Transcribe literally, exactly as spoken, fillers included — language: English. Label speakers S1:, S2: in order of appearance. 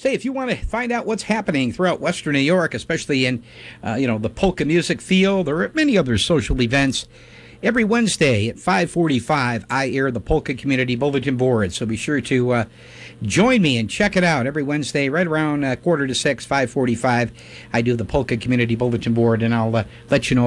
S1: Hey, if you want to find out what's happening throughout Western New York, especially in, uh, you know, the polka music field or at many other social events, every Wednesday at five forty-five, I air the Polka Community Bulletin Board. So be sure to uh, join me and check it out every Wednesday, right around uh, quarter to six, five forty-five. I do the Polka Community Bulletin Board, and I'll uh, let you know